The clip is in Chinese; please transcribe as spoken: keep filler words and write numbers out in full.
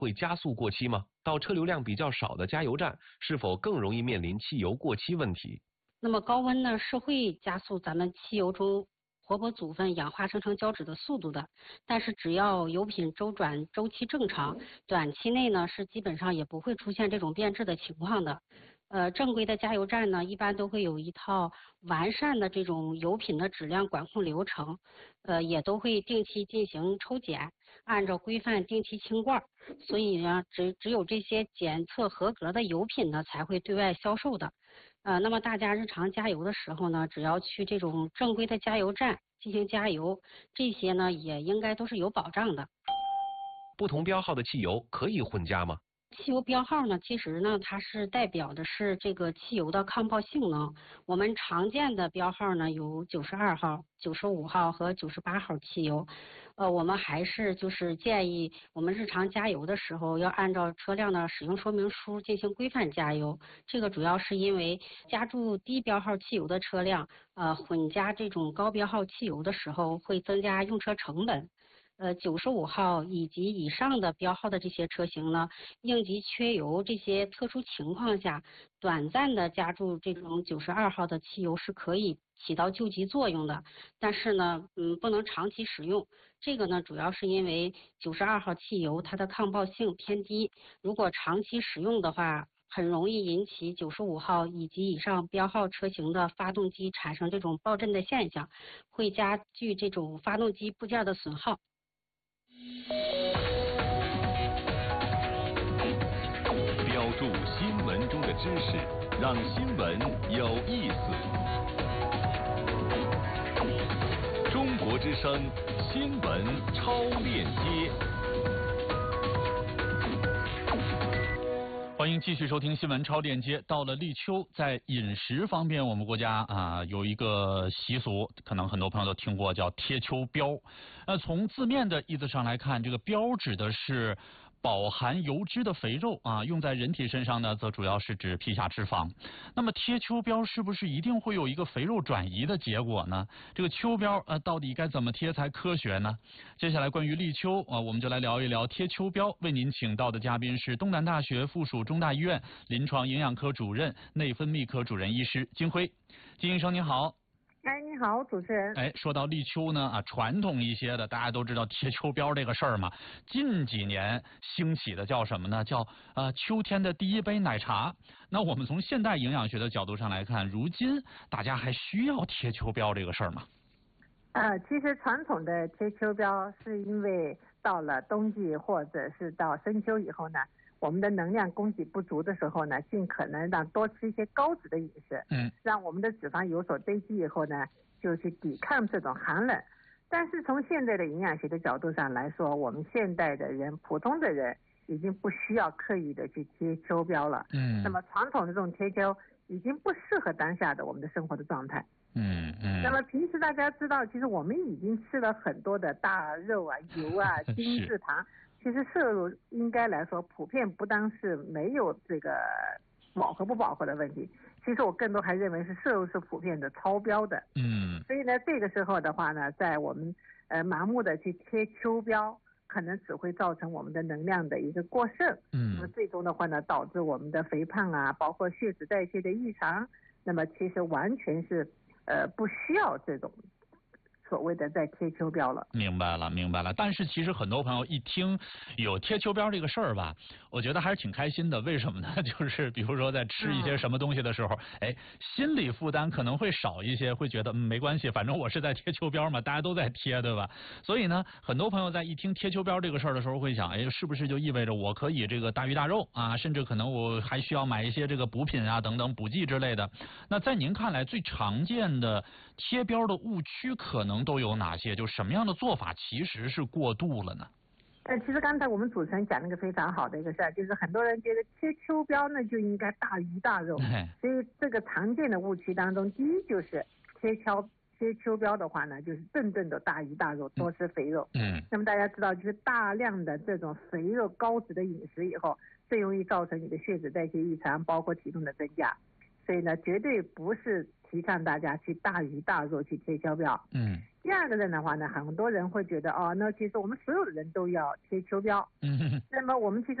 会加速过期吗？到车流量比较少的加油站，是否更容易面临汽油过期问题？ 那么高温呢是会加速咱们汽油中活泼组分氧化生成胶质的速度的，但是只要油品周转周期正常，短期内呢是基本上也不会出现这种变质的情况的。呃，正规的加油站呢，一般都会有一套完善的这种油品的质量管控流程，呃，也都会定期进行抽检，按照规范定期清罐。所以呢，只只有这些检测合格的油品呢，才会对外销售的。呃，那么大家日常加油的时候呢，只要去这种正规的加油站进行加油，这些呢也应该都是有保障的。 不同标号的汽油可以混加吗？ 汽油标号呢，其实呢，它是代表的是这个汽油的抗爆性能。我们常见的标号呢有九十二号、九十五号和九十八号汽油。呃，我们还是就是建议我们日常加油的时候要按照车辆的使用说明书进行规范加油。这个主要是因为加注低标号汽油的车辆，呃，混加这种高标号汽油的时候会增加用车成本。呃，九十五号以及以上的标号的这些车型呢，应急缺油这些特殊情况下，短暂的加注这种九十二号的汽油是可以起到救急作用的。但是呢，嗯，不能长期使用。这个呢，主要是因为九十二号汽油它的抗爆性偏低，如果长期使用的话，很容易引起九十五号以及以上标号车型的发动机产生这种爆震的现象，会加剧这种发动机部件的损耗。 标注新闻中的知识，让新闻有意思。中国之声新闻超链接。 欢迎继续收听新闻超链接。到了立秋，在饮食方面，我们国家啊有一个习俗，可能很多朋友都听过，叫贴秋膘。呃，从字面的意思上来看，这个膘指的是饱含油脂的肥肉啊，用在人体身上呢，则主要是指皮下脂肪。那么贴秋膘是不是一定会有一个肥肉转移的结果呢？这个秋膘呃，到底该怎么贴才科学呢？接下来关于立秋啊，我们就来聊一聊贴秋膘。为您请到的嘉宾是东南大学附属中大医院临床营养科主任、内分泌科主任医师金辉。金医生您好。 哎，你好，主持人。 哎，说到立秋呢，啊，传统一些的，大家都知道贴秋膘这个事儿嘛。近几年兴起的叫什么呢？叫呃秋天的第一杯奶茶。那我们从现代营养学的角度上来看，如今大家还需要贴秋膘这个事儿吗？ 呃，其实传统的贴秋膘是因为到了冬季或者是到深秋以后呢，我们的能量供给不足的时候呢，尽可能让多吃一些高脂的饮食，嗯，让我们的脂肪有所堆积以后呢，就去抵抗这种寒冷。但是从现在的营养学的角度上来说，我们现代的人、普通的人已经不需要刻意的去贴秋膘了，嗯，那么传统的这种贴秋已经不适合当下的我们的生活的状态。嗯嗯。那么平时大家知道，其实我们已经吃了很多的大肉啊、油啊、精制糖。其实摄入应该来说，普遍不单是没有这个饱和不饱和的问题，其实我更多还认为是摄入是普遍的超标的。嗯。所以呢，这个时候的话呢，在我们呃盲目的去贴秋膘，可能只会造成我们的能量的一个过剩。嗯。那么最终的话呢，导致我们的肥胖啊，包括血脂代谢的异常。那么其实完全是呃不需要这种所谓的在贴秋膘了。 明白了，明白了。但是其实很多朋友一听有贴秋膘这个事儿吧，我觉得还是挺开心的。为什么呢？就是比如说在吃一些什么东西的时候，嗯、哎，心理负担可能会少一些，会觉得嗯没关系，反正我是在贴秋膘嘛，大家都在贴，对吧？所以呢，很多朋友在一听贴秋膘这个事儿的时候，会想，哎，是不是就意味着我可以这个大鱼大肉啊，甚至可能我还需要买一些这个补品啊等等补剂之类的？那在您看来，最常见的贴标的误区可能都有哪些？就什么样的做法其实是过度了呢？ 呃，其实刚才我们主持人讲了一个非常好的一个事儿，就是很多人觉得贴秋膘呢就应该大鱼大肉，所以这个常见的误区当中，第一就是贴秋贴秋膘的话呢，就是顿顿的大鱼大肉，多吃肥肉。嗯。那么大家知道，就是大量的这种肥肉高脂的饮食以后，最容易造成你的血脂代谢异常，包括体重的增加。 所以呢，绝对不是提倡大家去大鱼大肉去贴秋膘。 嗯。 第二个人的话呢，很多人会觉得哦，那其实我们所有的人都要贴秋膘。 嗯。 那么我们其实